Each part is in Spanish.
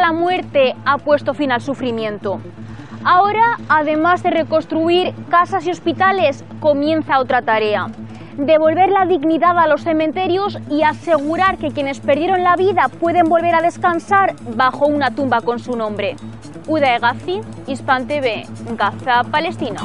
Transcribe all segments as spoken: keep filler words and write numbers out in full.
la muerte ha puesto fin al sufrimiento. Ahora, además de reconstruir casas y hospitales, comienza otra tarea: devolver la dignidad a los cementerios y asegurar que quienes perdieron la vida pueden volver a descansar bajo una tumba con su nombre. Uda Egazi, Hispan T V, Gaza, Palestina.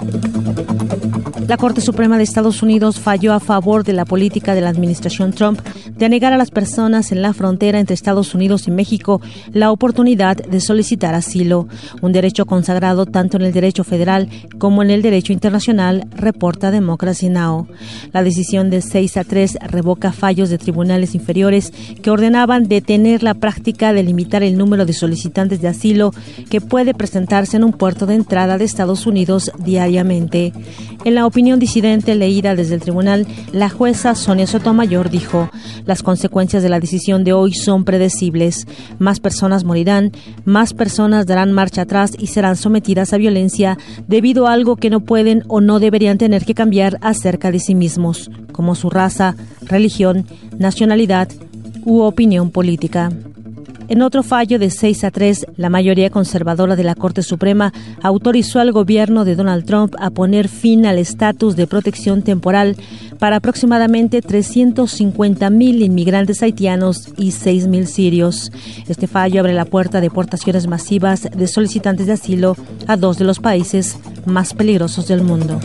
La Corte Suprema de Estados Unidos falló a favor de la política de la administración Trump de negar a las personas en la frontera entre Estados Unidos y México la oportunidad de solicitar asilo, un derecho consagrado tanto en el derecho federal como en el derecho internacional, reporta Democracy Now! La decisión de seis a tres revoca fallos de tribunales inferiores que ordenaban detener la práctica de limitar el número de solicitantes de asilo que puede presentarse en un puerto de entrada de Estados Unidos diariamente. En la opinión disidente leída desde el tribunal, la jueza Sonia Sotomayor dijo: las consecuencias de la decisión de hoy son predecibles. Más personas morirán, más personas darán marcha atrás y serán sometidas a violencia debido a algo que no pueden o no deberían tener que cambiar acerca de sí mismos, como su raza, religión, nacionalidad u opinión política. En otro fallo de seis a tres, la mayoría conservadora de la Corte Suprema autorizó al gobierno de Donald Trump a poner fin al estatus de protección temporal para aproximadamente trescientos cincuenta mil inmigrantes haitianos y seis mil sirios. Este fallo abre la puerta a deportaciones masivas de solicitantes de asilo a dos de los países más peligrosos del mundo.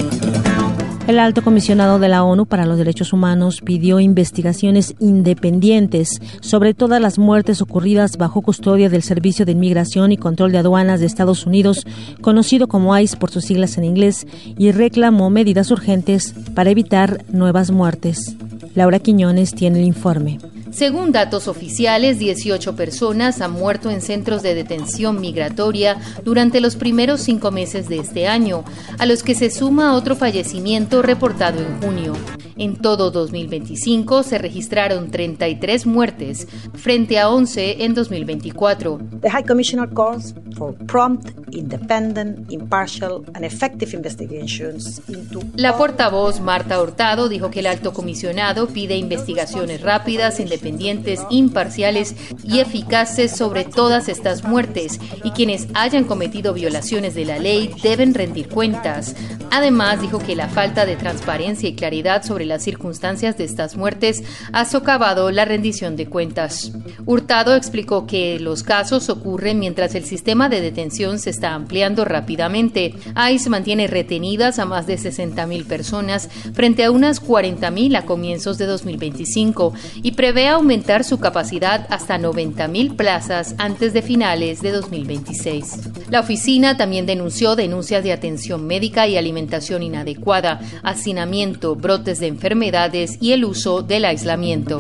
El alto comisionado de la ONU para los Derechos Humanos pidió investigaciones independientes sobre todas las muertes ocurridas bajo custodia del Servicio de Inmigración y Control de Aduanas de Estados Unidos, conocido como ICE por sus siglas en inglés, y reclamó medidas urgentes para evitar nuevas muertes. Laura Quiñones tiene el informe. Según datos oficiales, dieciocho personas han muerto en centros de detención migratoria durante los primeros cinco meses de este año, a los que se suma otro fallecimiento reportado en junio. En todo dos mil veinticinco se registraron treinta y tres muertes, frente a once en dos mil veinticuatro. The High Commissioner calls for prompt, independent, impartial and effective investigations into... La portavoz Marta Hurtado dijo que el alto comisionado pide investigaciones rápidas, independientes, imparciales y eficaces sobre todas estas muertes, y quienes hayan cometido violaciones de la ley deben rendir cuentas. Además, dijo que la falta de transparencia y claridad sobre las circunstancias de estas muertes ha socavado la rendición de cuentas. Hurtado explicó que los casos ocurren mientras el sistema de detención se está ampliando rápidamente. ICE mantiene retenidas a más de sesenta mil personas frente a unas cuarenta mil a comienzos de dos mil veinticinco y prevé aumentar su capacidad hasta noventa mil plazas antes de finales de dos mil veintiséis. La oficina también denunció denuncias de atención médica y alimentación inadecuada, hacinamiento, brotes de enfermedades y el uso del aislamiento.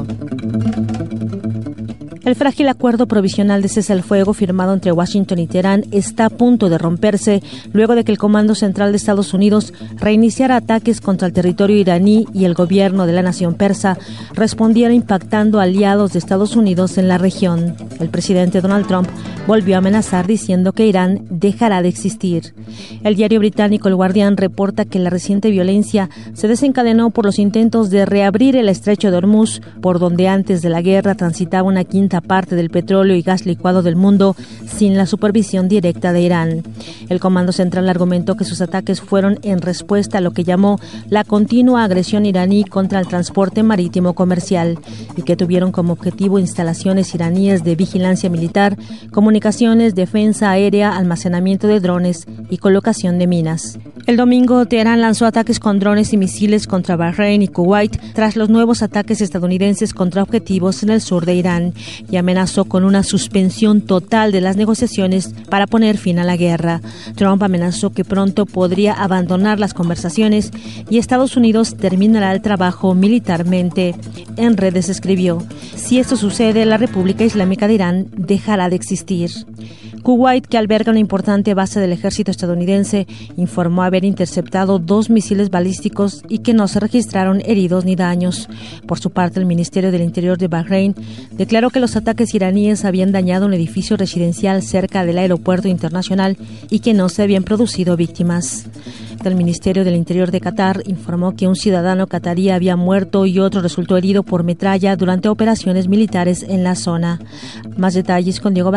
El frágil acuerdo provisional de cese al fuego firmado entre Washington y Teherán está a punto de romperse luego de que el Comando Central de Estados Unidos reiniciara ataques contra el territorio iraní y el gobierno de la nación persa respondiera impactando a aliados de Estados Unidos en la región. El presidente Donald Trump volvió a amenazar diciendo que Irán dejará de existir. El diario británico El Guardián reporta que la reciente violencia se desencadenó por los intentos de reabrir el estrecho de Hormuz, por donde antes de la guerra transitaba una quinta parte del petróleo y gas licuado del mundo sin la supervisión directa de Irán. El Comando Central argumentó que sus ataques fueron en respuesta a lo que llamó la continua agresión iraní contra el transporte marítimo comercial y que tuvieron como objetivo instalaciones iraníes de vigilancia militar, comunicaciones, defensa aérea, almacenamiento de drones y colocación de minas. El domingo, Teherán lanzó ataques con drones y misiles contra Bahrein y Kuwait tras los nuevos ataques estadounidenses contra objetivos en el sur de Irán y amenazó con una suspensión total de las negociaciones para poner fin a la guerra. Trump amenazó que pronto podría abandonar las conversaciones y Estados Unidos terminará el trabajo militarmente. En redes escribió: si esto sucede, la República Islámica de Irán dejará de existir. Kuwait, que alberga una importante base del ejército estadounidense, informó haber interceptado dos misiles balísticos y que no se registraron heridos ni daños. Por su parte, el Ministerio del Interior de Bahrein declaró que los ataques iraníes habían dañado un edificio residencial cerca del aeropuerto internacional y que no se habían producido víctimas. El Ministerio del Interior de Qatar informó que un ciudadano catarí había muerto y otro resultó herido por metralla durante operaciones militares en la zona. Más detalles con Diego